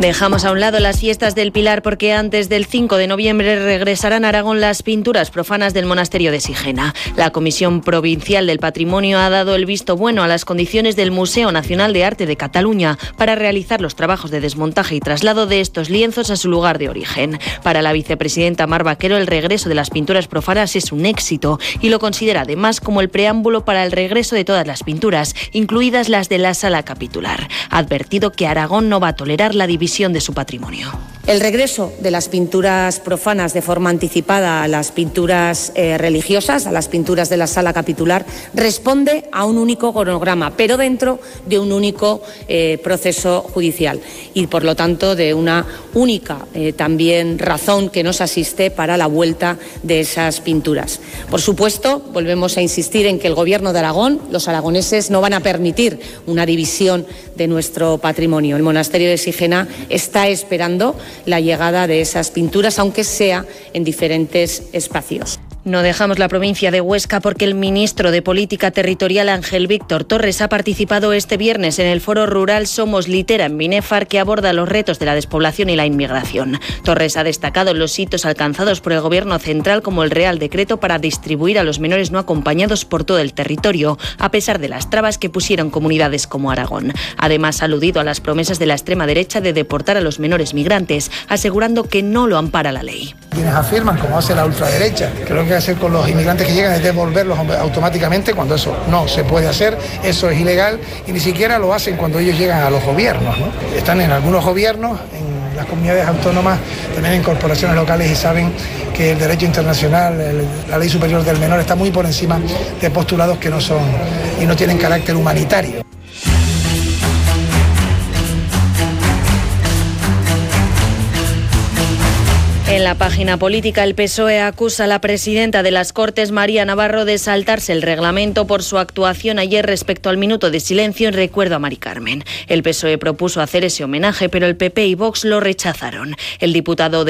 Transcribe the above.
Dejamos a un lado las fiestas del Pilar porque antes del 5 de noviembre regresarán a Aragón las pinturas profanas del monasterio de Sigena. La Comisión Provincial del Patrimonio ha dado el visto bueno a las condiciones del Museo Nacional de Arte de Cataluña para realizar los trabajos de desmontaje y traslado de estos lienzos a su lugar de origen. Para la vicepresidenta Mar Vaquero, el regreso de las pinturas profanas es un éxito y lo considera además como el preámbulo para el regreso de todas las pinturas, incluidas las de la Sala Capitular. Ha advertido que Aragón no va a tolerar la división de su patrimonio. El regreso de las pinturas profanas de forma anticipada a las pinturas religiosas, a las pinturas de la Sala Capitular, responde a un único cronograma, pero dentro de un único proceso judicial y, por lo tanto, de una única también razón que nos asiste para la vuelta de esas pinturas. Por supuesto, volvemos a insistir en que el Gobierno de Aragón, los aragoneses, no van a permitir una división de nuestro patrimonio. El monasterio de Sigena está esperando la llegada de esas pinturas, aunque sea en diferentes espacios. No dejamos la provincia de Huesca porque el ministro de Política Territorial, Ángel Víctor Torres, ha participado este viernes en el foro rural Somos Litera en Binéfar, que aborda los retos de la despoblación y la inmigración. Torres ha destacado los hitos alcanzados por el Gobierno central, como el Real Decreto para distribuir a los menores no acompañados por todo el territorio, a pesar de las trabas que pusieron comunidades como Aragón. Además, ha aludido a las promesas de la extrema derecha de deportar a los menores migrantes, asegurando que no lo ampara la ley. Quienes afirman, como hace la ultraderecha, que lo que hacer con los inmigrantes que llegan es devolverlos automáticamente, cuando eso no se puede hacer, eso es ilegal, y ni siquiera lo hacen cuando ellos llegan a los gobiernos, ¿no? Están en algunos gobiernos, en las comunidades autónomas, también en corporaciones locales, y saben que el derecho internacional, la ley superior del menor, está muy por encima de postulados que no son y no tienen carácter humanitario. En la página política, el PSOE acusa a la presidenta de las Cortes, María Navarro, de saltarse el reglamento por su actuación ayer respecto al minuto de silencio en recuerdo a Mari Carmen. El PSOE propuso hacer ese homenaje, pero el PP y Vox lo rechazaron. El diputado de